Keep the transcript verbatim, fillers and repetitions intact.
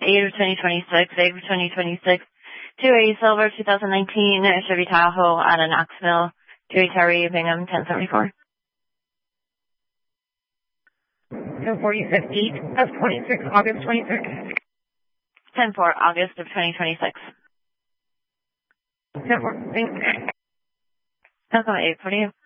eight of twenty twenty-six, eight of twenty twenty-six, two eighty Silver, two thousand nineteen, Chevy Tahoe out of Knoxville, two eighty Terry, Bingham, ten seventy-four. ten forty-six each of twenty-six, August twenty-six. ten four, August of twenty twenty-six. ten four, thanks. ten eight, what do you?